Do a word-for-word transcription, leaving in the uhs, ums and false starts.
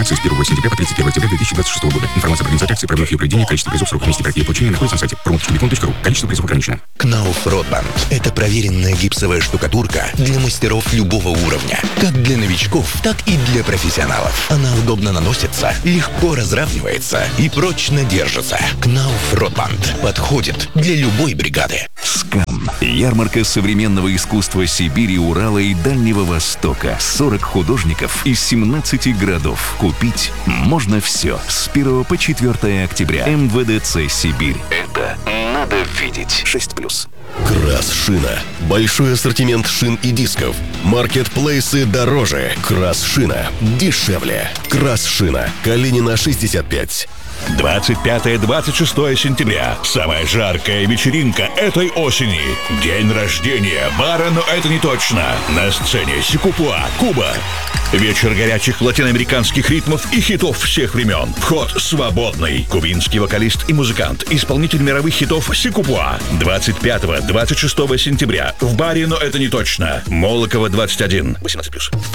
акции с первого сентября по тридцать первое октября две тысячи двадцать шестого года. Информация про организацию акции, правила ее проведения, количество призов, срок и месте пройти получения находится на сайте промоточкомикон точка ру. Количество призов ограничено. Кнауф Ротбанд – это проверенная гипсовая штукатурка для мастеров любого уровня. Как для новичков, так и для профессионалов. Она удобно наносится, легко разравнивается и прочно держится. Кнауф Ротбанд подходит для любой бригады. СКАН. Ярмарка современного искусства Сибири, Урала и Дальнего Востока. сорок художников из семнадцати городов. Купить можно все. С первого по четвёртое октября. эм вэ дэ цэ Сибирь. Это надо видеть. шесть плюс. Крас-шина. Большой ассортимент шин и дисков. Маркетплейсы дороже. Крас-шина дешевле. Крас-шина. Калинина, шестьдесят пять. двадцать пятое — двадцать шестое сентября. Самая жаркая вечеринка этой осени. День рождения бара, но это не точно. На сцене Сикупуа, Куба. Вечер горячих латиноамериканских ритмов и хитов всех времен. Вход свободный. Кубинский вокалист и музыкант, исполнитель мировых хитов Сикупуа. двадцать пятого — двадцать шестого сентября. В баре, но это не точно. Молокова, двадцать один. восемнадцать плюс.